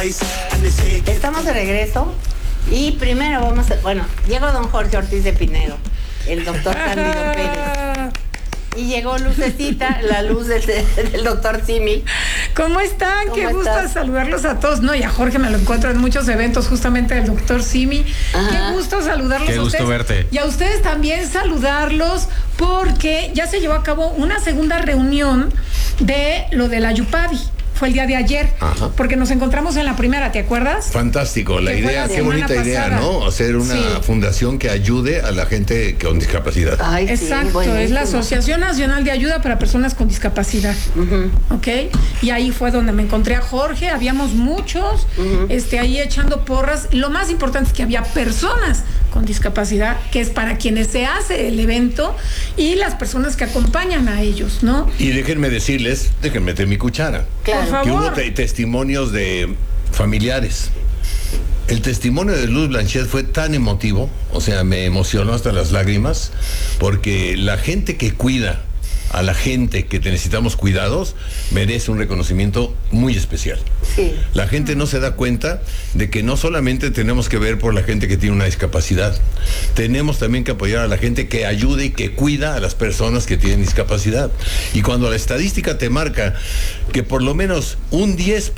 Estamos de regreso y primero llegó don Jorge Ortiz de Pinedo, el doctor Cándido Pérez. Y llegó Lucecita, la luz del doctor Simi. ¿Cómo están? Qué gusto saludarlos a todos. No, y a Jorge me lo encuentro en muchos eventos justamente del doctor Simi. Ajá. Qué gusto saludarlos a ustedes. Qué gusto verte. Y a ustedes también saludarlos porque ya se llevó a cabo una segunda reunión de lo de la Yupavi. Fue el día de ayer. Ajá. Porque nos encontramos en la primera, ¿te acuerdas? Fantástico, la idea, qué bonita idea, ¿no? Hacer una fundación que ayude a la gente con discapacidad. Ay, exacto, buenísimo. Es la Asociación Nacional de Ayuda para Personas con Discapacidad. ¿Ok? Y ahí fue donde me encontré a Jorge, habíamos muchos, ahí echando porras. Lo más importante es que había personas con discapacidad, que es para quienes se hace el evento, y las personas que acompañan a ellos, ¿no? Y déjenme meter mi cuchara. Claro. Que hubo testimonios de familiares. El testimonio de Luz Blanchet fue tan emotivo, o sea, me emocionó hasta las lágrimas, porque la gente que cuida a la gente que necesitamos cuidados merece un reconocimiento muy especial. Sí. La gente no se da cuenta de que no solamente tenemos que ver por la gente que tiene una discapacidad, tenemos también que apoyar a la gente que ayude y que cuida a las personas que tienen discapacidad. Y cuando la estadística te marca que por lo menos un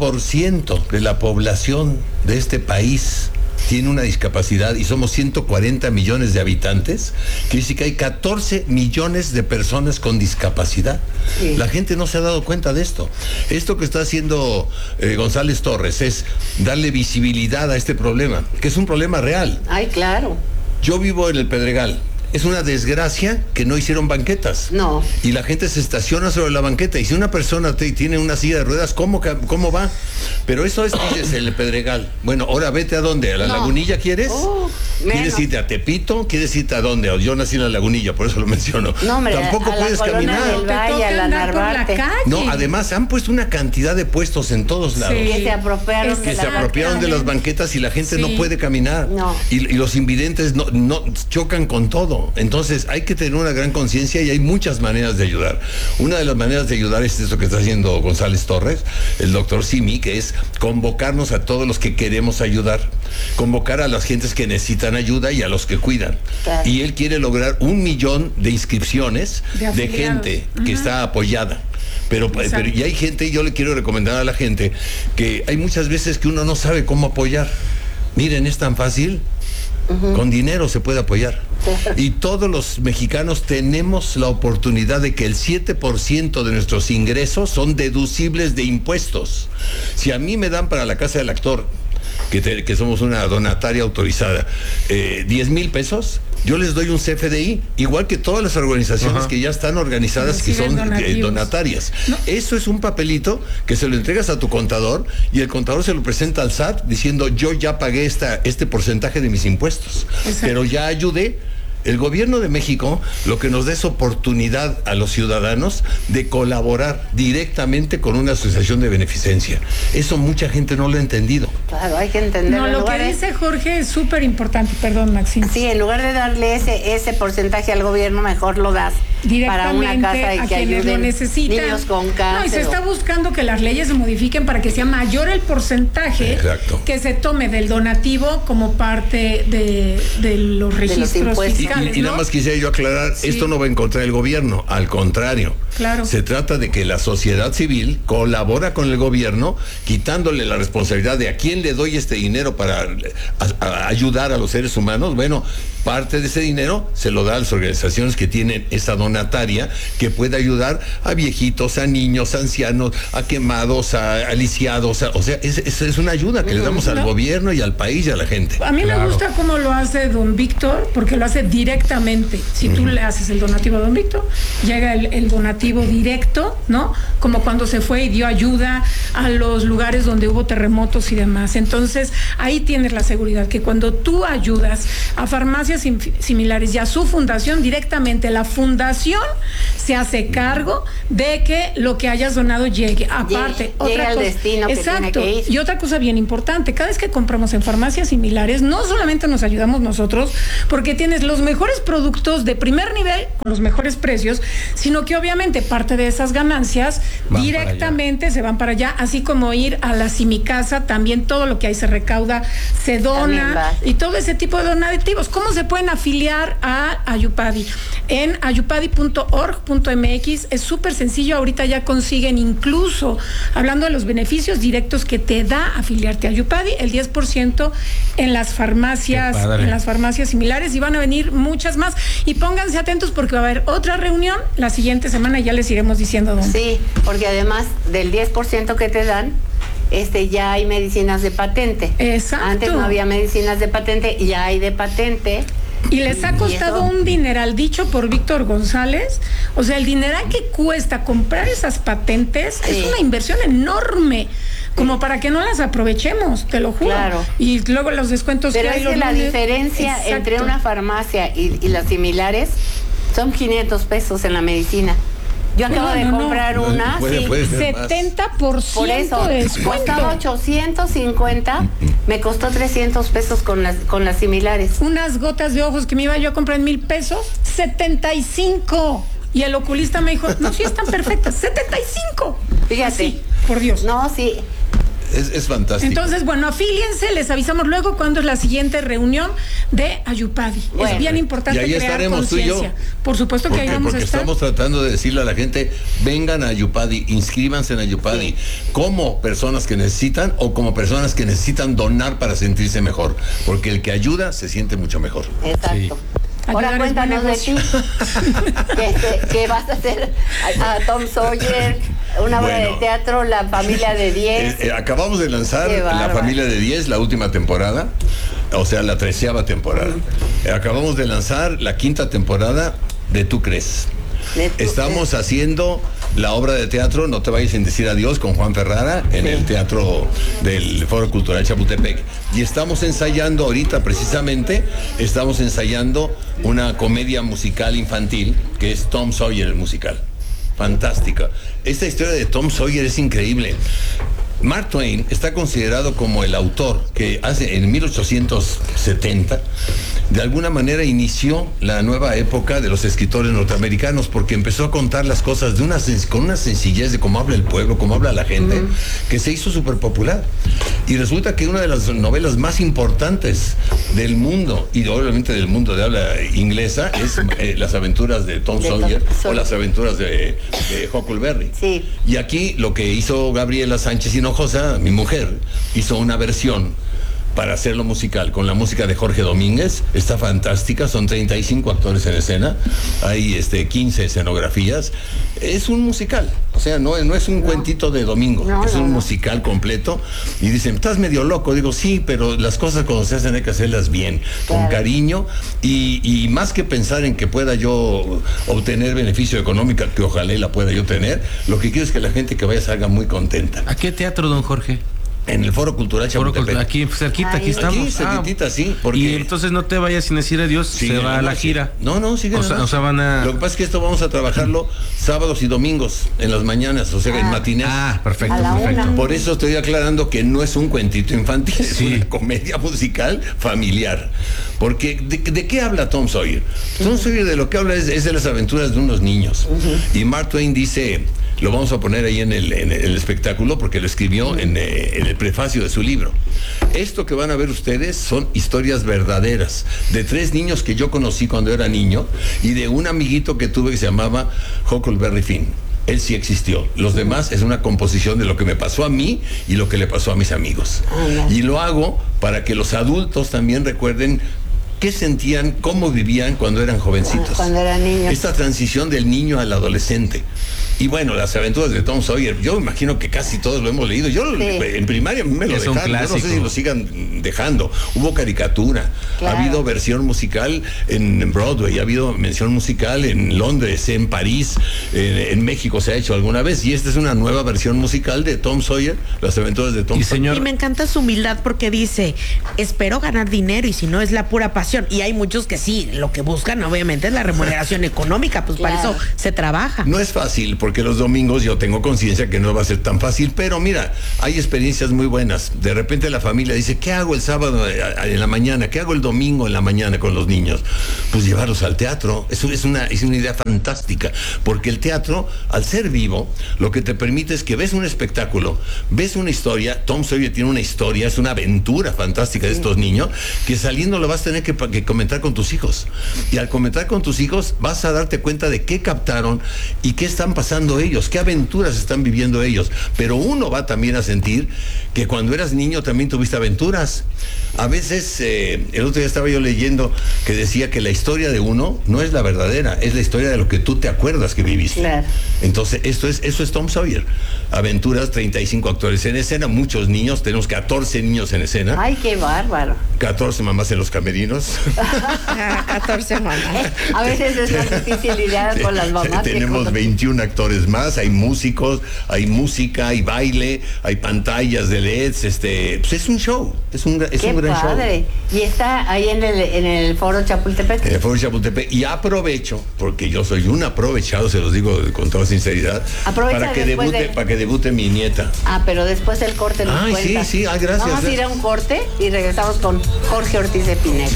10% de la población de este país tiene una discapacidad y somos 140 millones de habitantes, quiere decir que hay 14 millones de personas con discapacidad. Sí. La gente no se ha dado cuenta de esto. Esto que está haciendo González Torres es darle visibilidad a este problema, que es un problema real. Ay, claro. Yo vivo en el Pedregal. Es una desgracia que no hicieron banquetas. No. Y la gente se estaciona sobre la banqueta. Y si una persona tiene una silla de ruedas, ¿cómo va? Pero eso es, dices, el Pedregal. Bueno, ahora vete a dónde, ¿a la Lagunilla quieres? ¿Quieres irte a Tepito? ¿Quieres irte a dónde? Yo nací en la Lagunilla, por eso lo menciono. No, hombre, tampoco puedes caminar. Del Valle, a la Narvarte. No, además han puesto una cantidad de puestos en todos lados. Sí. Que se apropiaron de las banquetas y la gente no puede caminar. No. Y los invidentes no chocan con todo. Entonces hay que tener una gran conciencia y hay muchas maneras de ayudar. Una de las maneras de ayudar es esto que está haciendo González Torres, el doctor Simi, que es convocarnos a todos los que queremos ayudar, convocar a las gentes que necesitan ayuda y a los que cuidan. Claro. Y él quiere lograr 1 millón de inscripciones de gente que está apoyada. Pero y hay gente, y yo le quiero recomendar a la gente, que hay muchas veces que uno no sabe cómo apoyar. Miren, es tan fácil. Con dinero se puede apoyar. Y todos los mexicanos tenemos la oportunidad de que el 7% de nuestros ingresos son deducibles de impuestos. Si a mí me dan para la casa del actor, que somos una donataria autorizada, 10,000 pesos, yo les doy un CFDI, igual que todas las organizaciones que ya están organizadas, que son donatarias. No. Eso es un papelito que se lo entregas a tu contador y el contador se lo presenta al SAT diciendo: yo ya pagué este porcentaje de mis impuestos. Exacto. Pero ya ayudé. El gobierno de México lo que nos da es oportunidad a los ciudadanos de colaborar directamente con una asociación de beneficencia. Eso mucha gente no lo ha entendido. Claro, hay que entenderlo. No, lo que dice Jorge es súper importante, perdón, Maxine. Sí, en lugar de darle ese porcentaje al gobierno, mejor lo das para una casa y a que quienes lo necesitan. Niños con cáncer. No, y se está buscando que las leyes se modifiquen para que sea mayor el porcentaje que se tome del donativo como parte de los registros fiscales. Y nada más quisiera yo aclarar, esto no va en contra del gobierno, al contrario. Claro. Se trata de que la sociedad civil colabora con el gobierno, quitándole la responsabilidad de a quién le doy este dinero para ayudar a los seres humanos. Bueno, parte de ese dinero se lo da a las organizaciones que tienen esa donataria, que puede ayudar a viejitos, a niños, a ancianos, a quemados, a lisiados. O sea, es una ayuda que le damos al gobierno y al país y a la gente. A mí me gusta cómo lo hace don Víctor, porque lo hace directamente. Si tú le haces el donativo a don Víctor, llega el donativo directo, ¿no? Como cuando se fue y dio ayuda a los lugares donde hubo terremotos y demás. Entonces, ahí tienes la seguridad que cuando tú ayudas a farmacias similares y a su fundación, directamente la fundación fundación se hace cargo de que lo que hayas donado llegue. Aparte, llegue al destino que tiene que ir. Y otra cosa bien importante, cada vez que compramos en farmacias similares, no solamente nos ayudamos nosotros, porque tienes los mejores productos de primer nivel con los mejores precios, sino que obviamente parte de esas ganancias directamente se van para allá, así como ir a la Simicasa, también todo lo que ahí se recauda se dona y todo ese tipo de donativos. ¿Cómo se pueden afiliar a Ayupadi? En ayupadi.org.mx es súper sencillo, ahorita ya consiguen, incluso hablando de los beneficios directos que te da afiliarte a Ayupadi, el 10% en las farmacias similares, y van a venir muchas más, y pónganse atentos porque va a haber otra reunión la siguiente semana y ya les iremos diciendo dónde. Sí, porque además del 10% que te dan, ya hay medicinas de patente. Exacto. Antes no había medicinas de patente, y ya hay de patente. Y les ha costado un dineral, dicho por Víctor González. O sea, el dineral que cuesta comprar esas patentes es una inversión enorme, como para que no las aprovechemos, te lo juro. Claro. Y luego los descuentos pero que hay. Pero es que la diferencia entre una farmacia y las similares son 500 pesos en la medicina. Yo acabo de comprar una, puede 70% por eso, de descuento. Costaba 850, me costó 300 pesos con las similares. Unas gotas de ojos que me iba yo a comprar en 1,000 pesos, 75. Y el oculista me dijo, no, sí están perfectas, 75. Fíjate. Así, por Dios. No, sí. Es fantástico. Entonces, bueno, afíliense, les avisamos luego cuándo es la siguiente reunión de Ayupadi. Bueno, es bien importante y ahí crear estaremos tú y yo. Por supuesto que ahí vamos a estar. Porque estamos tratando de decirle a la gente, vengan a Ayupadi, inscríbanse en Ayupadi, como personas que necesitan o como personas que necesitan donar para sentirse mejor, porque el que ayuda se siente mucho mejor. Exacto. Sí. Ahora cuéntanos de ti. ¿Qué vas a hacer? A Tom Sawyer, una obra de teatro, La Familia de 10. Acabamos de lanzar La Familia de 10, la última temporada, o sea, la 13ª temporada. Acabamos de lanzar la 5ª temporada de Tú Crees. Estamos haciendo la obra de teatro No te vayas sin decir adiós con Juan Ferrara en el Teatro del Foro Cultural Chapultepec. Y estamos ensayando ahorita, precisamente, una comedia musical infantil que es Tom Sawyer el musical. Fantástica. Esta historia de Tom Sawyer es increíble. Mark Twain está considerado como el autor que en 1870 de alguna manera inició la nueva época de los escritores norteamericanos, porque empezó a contar las cosas con una sencillez de cómo habla el pueblo, cómo habla la gente, que se hizo súper popular. Y resulta que una de las novelas más importantes del mundo, y obviamente del mundo de habla inglesa, es Las aventuras de Tom Sawyer o Las aventuras de Huckleberry. Sí. Y aquí lo que hizo Gabriela Sánchez Hinojosa, mi mujer, hizo una versión para hacerlo musical, con la música de Jorge Domínguez. Está fantástica, son 35 actores en escena, hay 15 escenografías. Es un musical, o sea, no es un cuentito de domingo, es un musical completo. Y dicen, estás medio loco. Digo, sí, pero las cosas cuando se hacen hay que hacerlas bien, con cariño, y más que pensar en que pueda yo obtener beneficio económico, que ojalá la pueda yo tener, lo que quiero es que la gente que vaya salga muy contenta. ¿A qué teatro, don Jorge? En el Foro Cultural Chapultepec. Aquí cerquita, aquí estamos. Aquí cerquitita, sí. Porque... Y entonces no te vayas sin decir adiós, se va a la gira. No, sigue. O sea, van a... Lo que pasa es que esto vamos a trabajarlo sábados y domingos, en las mañanas, o sea, en matinés. Perfecto. Por eso estoy aclarando que no es un cuentito infantil, es una comedia musical familiar. Porque, ¿de qué habla Tom Sawyer? Tom Sawyer de lo que habla es de las aventuras de unos niños. Y Mark Twain dice... Lo vamos a poner ahí en el espectáculo porque lo escribió en el prefacio de su libro. Esto que van a ver ustedes son historias verdaderas de 3 niños que yo conocí cuando era niño y de un amiguito que tuve que se llamaba Huckleberry Finn. Él sí existió. Los demás es una composición de lo que me pasó a mí y lo que le pasó a mis amigos. Y lo hago para que los adultos también recuerden qué sentían, cómo vivían cuando eran jovencitos. Cuando eran niños. Esta transición del niño al adolescente. Y bueno, Las aventuras de Tom Sawyer, yo imagino que casi todos lo hemos leído. Yo en primaria me lo Es un dejaron, yo no sé clásico. si lo sigan dejando. Hubo caricatura, Claro. ha habido versión musical en Broadway, ha habido mención musical en Londres, en París, en México se ha hecho alguna vez, y esta es una nueva versión musical de Tom Sawyer, Las aventuras de Tom Y Sawyer. señor, Y me encanta su humildad porque dice, espero ganar dinero y si no es la pura pasión. Y hay muchos que sí, lo que buscan obviamente es la remuneración económica, pues para Claro. eso se trabaja. No es fácil, porque los domingos yo tengo conciencia que no va a ser tan fácil, pero mira, hay experiencias muy buenas. De repente la familia dice, ¿qué hago el sábado en la mañana? ¿Qué hago el domingo en la mañana con los niños? Pues llevarlos al teatro. Eso es una idea fantástica, porque el teatro, al ser vivo, lo que te permite es que ves un espectáculo, ves una historia. Tom Sawyer tiene una historia, es una aventura fantástica de estos niños, que saliendo lo vas a tener que comentar con tus hijos. Y al comentar con tus hijos vas a darte cuenta de qué captaron y qué están pasando ellos, qué aventuras están viviendo ellos. Pero uno va también a sentir que cuando eras niño también tuviste aventuras. A veces, el otro día estaba yo leyendo que decía que la historia de uno no es la verdadera, es la historia de lo que tú te acuerdas que viviste. Claro. Entonces, eso es Tom Sawyer. Aventuras, 35 actores en escena, muchos niños, tenemos 14 niños en escena, Ay, qué bárbaro. 14 mamás en los camerinos. 14 mamás. A veces es más difícil lidiar con las mamás. que Tenemos con- 21 actores más, hay músicos, hay música, hay baile, hay pantallas de LEDs, pues es un show, es un Qué gran show. padre. Y está ahí en el foro Chapultepec. En el Foro Chapultepec. Y aprovecho, porque yo soy un aprovechado, se los digo con toda sinceridad, Aprovecha para que debute mi nieta. Pero después el corte nos Ay, cuenta. sí, gracias. Vamos a ir a un corte y regresamos con Jorge Ortiz de Pineda.